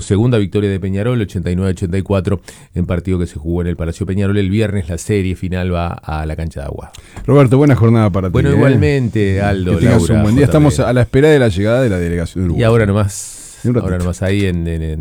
segunda victoria de Peñarol, 89-84, en partido que se jugó en el Palacio Peñarol. El viernes la serie final va a la cancha de Agua. Roberto, buena jornada para ti. Bueno, igualmente, Aldo, que tengas Laura, un buen día. JP. Estamos a la espera de la llegada de la delegación de Uruguay. Y ahora nomás ahí en